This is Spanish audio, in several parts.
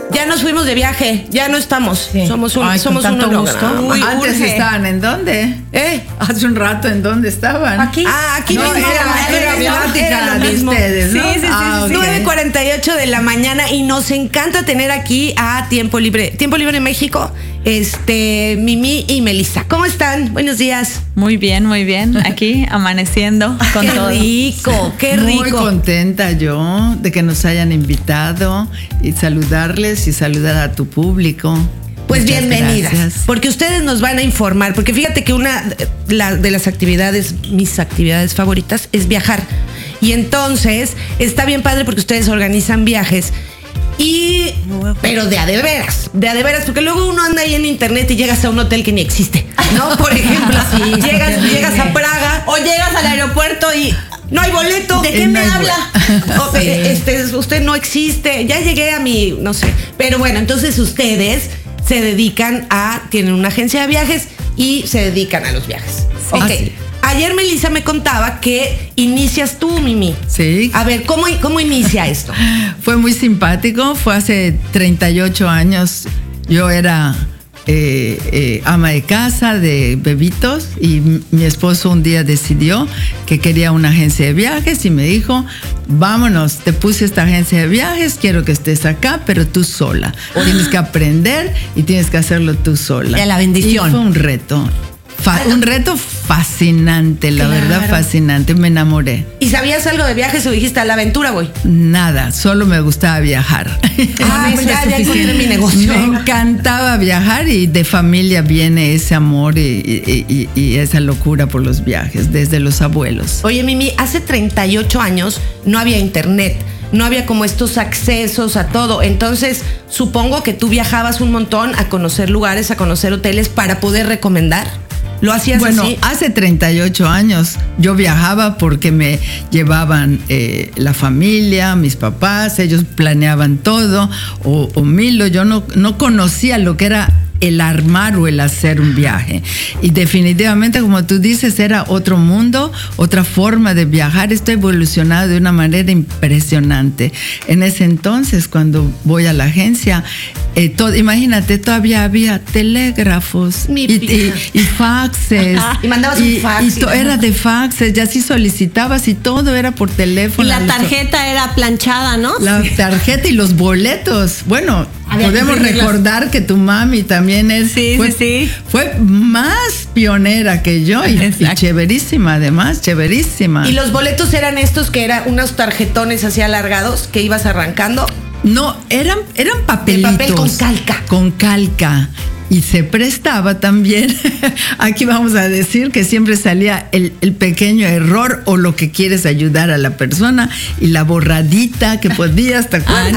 Ya nos fuimos de viaje, ya no estamos. Sí. Somos un gusto. Uy, Antes estaban ¿en dónde? Hace un rato, ¿en dónde estaban? Aquí. Aquí No, mismo. era plática era lo de mismo. ustedes, ¿no? Sí, sí, sí, Ah, sí, ok. 9:48 de la mañana y nos encanta tener aquí a Tiempo Libre. Tiempo Libre en México, Mimi y Melissa. ¿Cómo están? Buenos días. Muy bien, aquí amaneciendo con todo. Qué rico. Muy contenta yo de que nos hayan invitado y saludarles y saludar a tu público. Pues Muchas bienvenidas, gracias. porque ustedes nos van a informar, porque fíjate que una de las actividades, mis actividades favoritas, es viajar. Y entonces está bien padre porque ustedes organizan viajes. Pero de a de veras, porque luego uno anda ahí en internet y llegas a un hotel que ni existe, ¿no? Por ejemplo, llegas a Praga o llegas al aeropuerto y no hay boleto. ¿De qué me habla? Usted no existe. Ya llegué a mi, no sé. Pero bueno, entonces ustedes se dedican tienen una agencia de viajes y se dedican a los viajes. Sí. Ok. Sí. Ayer Melissa me contaba que inicias tú, Mimi. Sí. A ver, ¿cómo inicia esto? Fue muy simpático, fue hace 38 años. Yo era ama de casa de bebitos y mi esposo un día decidió que quería una agencia de viajes y me dijo, vámonos, te puse esta agencia de viajes, quiero que estés acá, pero tú sola. Tienes que aprender y tienes que hacerlo tú sola. Ya la bendición. Y fue un reto. Un reto fascinante, la Claro. verdad, fascinante. Me enamoré. ¿Y sabías algo de viajes o dijiste a la aventura voy? Nada, solo me gustaba viajar. Pues ya encontré mi negocio. Me encantaba viajar y de familia viene ese amor y esa locura por los viajes, desde los abuelos. Oye, Mimi, hace 38 años no había internet. No había como estos accesos a todo. Entonces, supongo que tú viajabas un montón a conocer lugares, a conocer hoteles para poder recomendar. ¿Lo hacías Bueno, así? hace 38 años yo viajaba porque me llevaban la familia, mis papás, ellos planeaban todo, o Milo, yo no conocía lo que era el armar o el hacer un viaje. Y definitivamente, como tú dices, era otro mundo, otra forma de viajar. Esto ha evolucionado de una manera impresionante. En ese entonces, cuando voy a la agencia, imagínate, todavía había telégrafos y faxes. Y mandabas un fax. Era de faxes, y así solicitabas y todo era por teléfono. Y la tarjeta era planchada, ¿no? La tarjeta y los boletos. Bueno, Había podemos que imprimirlas. recordar que tu mami también fue más pionera que yo y chéverísima, además, chéverísima. ¿Y los boletos eran estos que eran unos tarjetones así alargados que ibas arrancando? No, eran papelitos. De papel con calca. Con calca. Y se prestaba también, aquí vamos a decir que siempre salía el pequeño error o lo que quieres ayudar a la persona y la borradita que podías, ¿te acuerdas?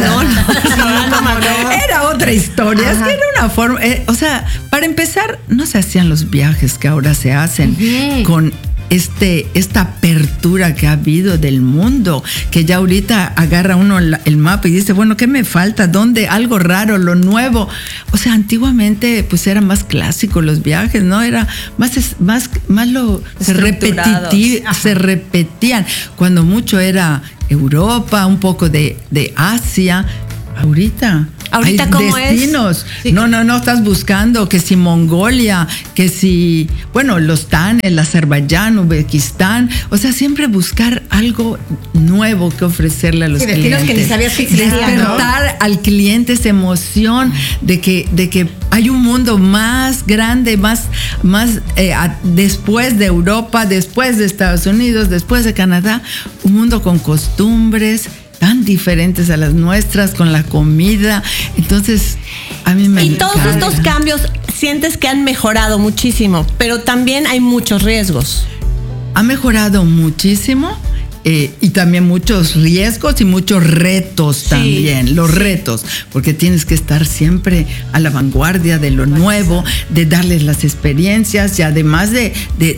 No. Era otra historia, es que era una forma, para empezar, no se hacían los viajes que ahora se hacen con esta apertura que ha habido del mundo, que ya ahorita agarra uno el mapa y dice, bueno, ¿qué me falta? ¿Dónde? Algo raro, lo nuevo. O sea, antiguamente pues eran más clásicos los viajes, ¿no? Era más lo repetitivo, se repetían. Cuando mucho era Europa, un poco de Asia. Ahorita hay ¿cómo destinos. es? No estás buscando que si Mongolia, que si, bueno, los TAN, el Azerbaiyán, Uzbekistán, o sea, siempre buscar algo nuevo que ofrecerle a los clientes. Destinos que ni sabías que existían, Despertar al cliente esa emoción de que hay un mundo más grande, más después de Europa, después de Estados Unidos, después de Canadá, un mundo con costumbres tan diferentes a las nuestras, con la comida. Entonces, a mí me encanta. Y todos estos cambios sientes que han mejorado muchísimo, pero también hay muchos riesgos. Ha mejorado muchísimo. Y también muchos riesgos y muchos retos también, los retos, porque tienes que estar siempre a la vanguardia de lo nuevo, de darles las experiencias y además de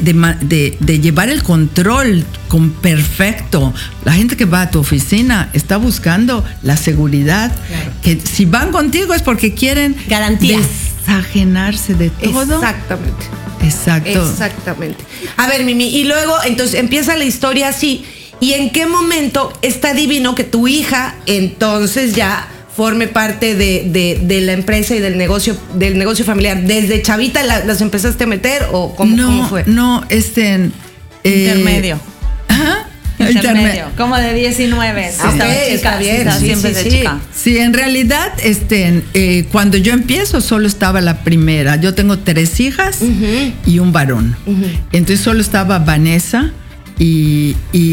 llevar el control con perfecto. La gente que va a tu oficina está buscando la seguridad, que si van contigo es porque quieren garantía, desajenarse de todo. Exactamente. Exactamente. A ver, Mimi, y luego entonces empieza la historia así. ¿Y en qué momento está divino que tu hija entonces ya forme parte de la empresa y del negocio familiar? ¿Desde chavita las empezaste a meter o cómo fue? No, Intermedio. Ajá. Intermedio, como de 19. Está bien. Siempre de chica. Sí, en realidad, cuando yo empiezo, solo estaba la primera. Yo tengo 3 hijas y un varón. Entonces solo estaba Vanessa y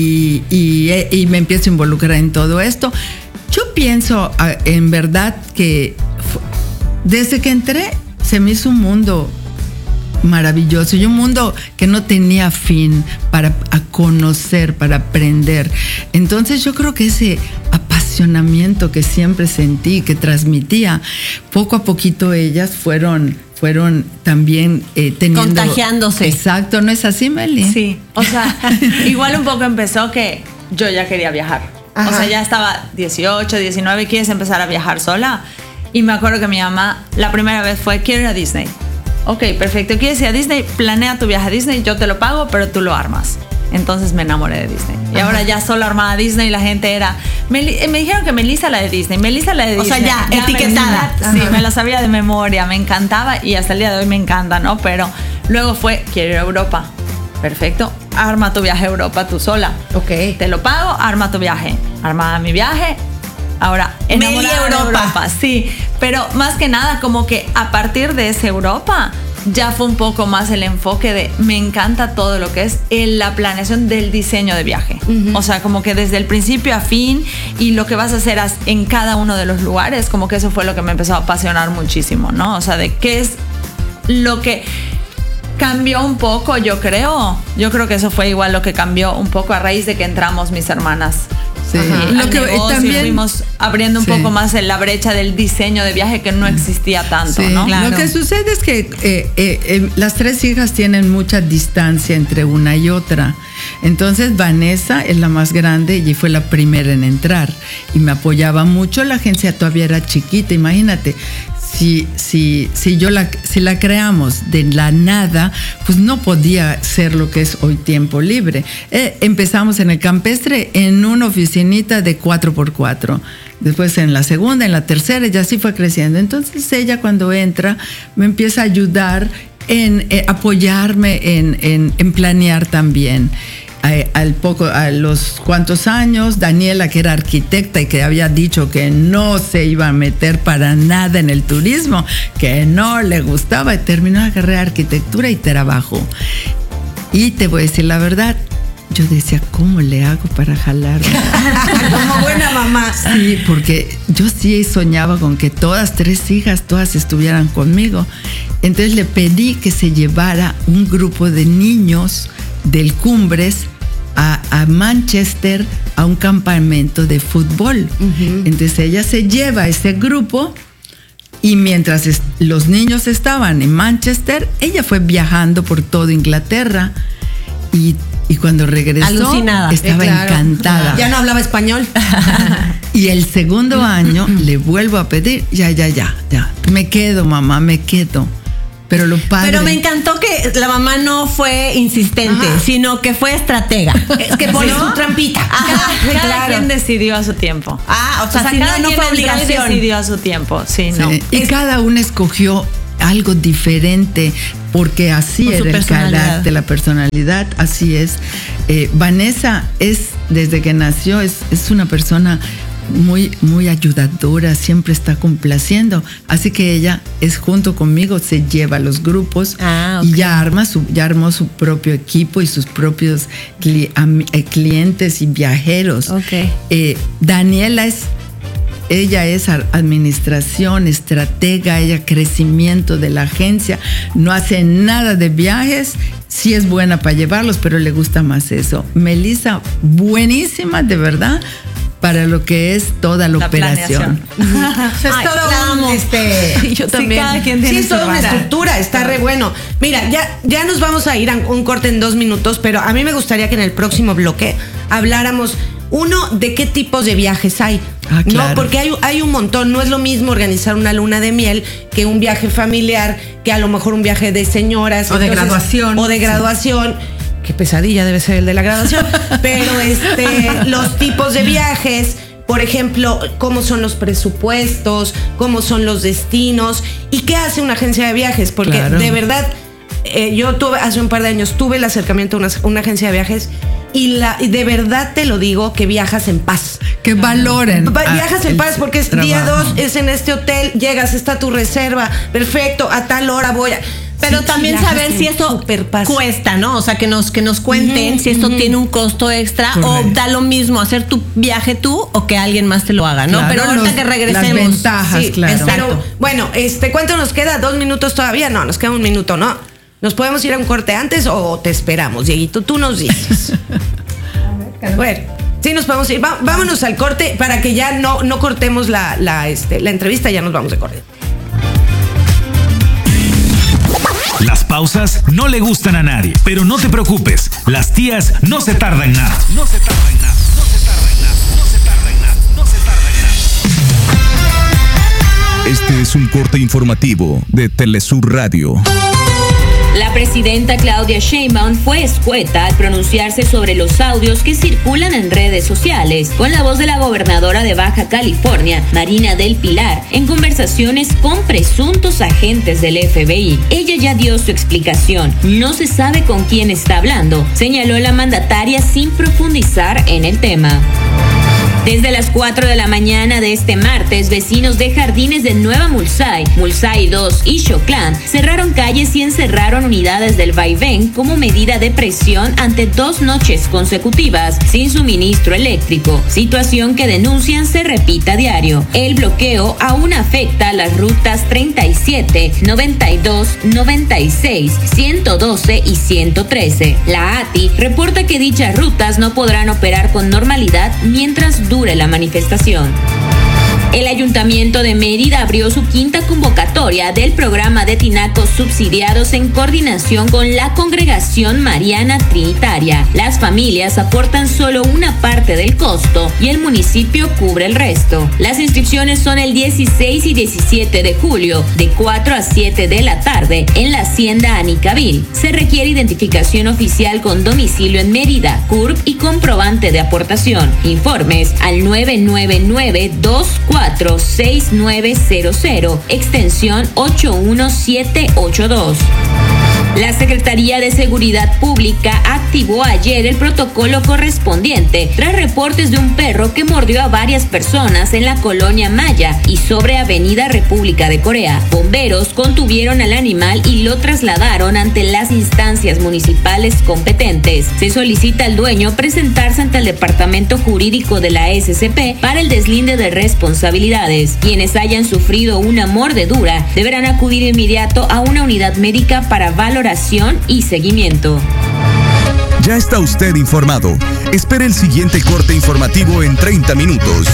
me empiezo a involucrar en todo esto. Yo pienso, en verdad, que desde que entré, se me hizo un mundo maravilloso y un mundo que no tenía fin para conocer, para aprender. Entonces yo creo que ese apasionamiento que siempre sentí, que transmitía, poco a poquito ellas fueron también teniendo... Contagiándose. Exacto, ¿no es así, Meli? Sí, o sea, igual un poco empezó que yo ya quería viajar. Ajá. O sea, ya estaba 18, 19, ¿quieres empezar a viajar sola? Y me acuerdo que mi mamá, la primera vez fue, quiero ir a Disney. Ok, perfecto, ¿quieres ir a Disney? Planea tu viaje a Disney, yo te lo pago, pero tú lo armas. Entonces me enamoré de Disney. Y ahora ya solo armada Disney, la gente era... me dijeron que Melissa la de Disney, Melissa la de Disney. O sea, ya etiquetada. Sí, me la sabía de memoria, me encantaba y hasta el día de hoy me encanta, ¿no? Pero luego fue, quiero ir a Europa. Perfecto, arma tu viaje a Europa tú sola. Ok. Te lo pago, arma tu viaje. Armada mi viaje. Ahora, enamorada de Europa. Sí, pero más que nada como que a partir de esa Europa ya fue un poco más el enfoque de me encanta todo lo que es la planeación del diseño de viaje. O sea, como que desde el principio a fin y lo que vas a hacer en cada uno de los lugares, como que eso fue lo que me empezó a apasionar muchísimo, ¿no? O sea, de qué es lo que cambió un poco, yo creo. Yo creo que eso fue igual lo que cambió un poco a raíz de que entramos mis hermanas. Sí. Lo que también fuimos abriendo un poco más la brecha del diseño de viaje que no existía tanto, sí, ¿no? Claro. Lo que sucede es que las 3 hijas tienen mucha distancia entre una y otra. Entonces Vanessa es la más grande y fue la primera en entrar y me apoyaba mucho. La agencia todavía era chiquita, imagínate. Si la creamos de la nada, pues no podía ser lo que es hoy Tiempo Libre. Empezamos en el campestre en una oficinita de 4x4. Después en la segunda, en la tercera, y así fue creciendo. Entonces ella cuando entra me empieza a ayudar en apoyarme en planear también. A los cuantos años, Daniela, que era arquitecta y que había dicho que no se iba a meter para nada en el turismo, que no le gustaba, terminó la carrera de arquitectura y trabajo. Y te voy a decir la verdad, yo decía, ¿cómo le hago para jalarme? Como buena mamá. Sí, porque yo sí soñaba con que todas 3 hijas, todas estuvieran conmigo. Entonces le pedí que se llevara un grupo de niños del Cumbres a Manchester a un campamento de fútbol. Entonces ella se lleva ese grupo y mientras los niños estaban en Manchester, ella fue viajando por toda Inglaterra y cuando regresó alucinada. Estaba encantada. Ya no hablaba español. Y el segundo año le vuelvo a pedir, ya, me quedo, mamá, me quedo. Pero lo padre... Pero me encantó que la mamá no fue insistente, sino que fue estratega. Es que pone su trampita. Cada quien decidió a su tiempo. O sea si cada no quien fue obligación. decidió a su tiempo, sí, no. Y cada una escogió algo diferente, porque así era el carácter, la personalidad, así es. Vanessa desde que nació, es una persona muy ayudadora, siempre está complaciendo, así que ella junto conmigo, se lleva los grupos y ya armó su propio equipo y sus propios clientes y viajeros. Daniela ella es administración, estratega, ella crecimiento de la agencia, no hace nada de viajes, sí es buena para llevarlos, pero le gusta más eso. Melissa, buenísima, de verdad, para lo que es toda la operación. Es todo yo también. Cada quien tiene es toda una estructura, está re bueno. Mira, ya nos vamos a ir a un corte en 2 minutos, pero a mí me gustaría que en el próximo bloque habláramos de qué tipos de viajes hay. Claro. No, porque hay un montón. No es lo mismo organizar una luna de miel que un viaje familiar, que a lo mejor un viaje de señoras. O de graduación. Qué pesadilla debe ser el de la graduación. Pero los tipos de viajes por ejemplo, cómo son los presupuestos, cómo son los destinos y qué hace una agencia de viajes, porque de verdad, yo hace un par de años tuve el acercamiento a una agencia de viajes y de verdad te lo digo, que viajas en paz. Que valoren. Viajas en paz porque es trabajo. día 2, es en este hotel, llegas, está tu reserva, perfecto, a tal hora voy a... Pero también saber si eso cuesta, ¿no? O sea, que nos cuenten si esto tiene un costo extra. Correcto. O da lo mismo hacer tu viaje tú o que alguien más te lo haga, ¿no? Claro, pero ahorita que regresemos. Las ventajas, claro. Exacto. Pero, bueno, ¿cuánto nos queda? 2 minutos todavía. No, nos queda 1 minuto, ¿no? ¿Nos podemos ir a un corte antes o te esperamos, Dieguito? Tú nos dices. Bueno, sí nos podemos ir. Vámonos al corte para que ya no cortemos la entrevista, ya nos vamos de corte. Las pausas no le gustan a nadie, pero no te preocupes, las tías no se tardan nada. No se tardan nada, no se tardan nada, no se tardan nada, no se tardan nada. Este es un corte informativo de Telesur Radio. La presidenta Claudia Sheinbaum fue escueta al pronunciarse sobre los audios que circulan en redes sociales, con la voz de la gobernadora de Baja California, Marina del Pilar, en conversaciones con presuntos agentes del FBI. Ella ya dio su explicación. No se sabe con quién está hablando, señaló la mandataria sin profundizar en el tema. Desde las 4 de la mañana de este martes, vecinos de Jardines de Nueva Mulsay, Mulsay 2 y Xoclán cerraron calles y encerraron unidades del vaivén como medida de presión ante 2 noches consecutivas sin suministro eléctrico, situación que denuncian se repita a diario. El bloqueo aún afecta las rutas 37, 92, 96, 112 y 113. La ATI reporta que dichas rutas no podrán operar con normalidad mientras dure la manifestación. El Ayuntamiento de Mérida abrió su 5ª convocatoria del programa de tinacos subsidiados en coordinación con la Congregación Mariana Trinitaria. Las familias aportan solo una parte del costo y el municipio cubre el resto. Las inscripciones son el 16 y 17 de julio, de 4 a 7 de la tarde, en la Hacienda Anicabil. Se requiere identificación oficial con domicilio en Mérida, CURP y comprobante de aportación. Informes al 999-246900, extensión 81782. La Secretaría de Seguridad Pública activó ayer el protocolo correspondiente tras reportes de un perro que mordió a varias personas en la colonia Maya y sobre Avenida República de Corea. Bomberos contuvieron al animal y lo trasladaron ante las instancias municipales competentes. Se solicita al dueño presentarse ante el Departamento Jurídico de la SCP para el deslinde de responsabilidades. Quienes hayan sufrido una mordedura deberán acudir de inmediato a una unidad médica para valoración y seguimiento. Ya está usted informado. Espere el siguiente corte informativo en 30 minutos.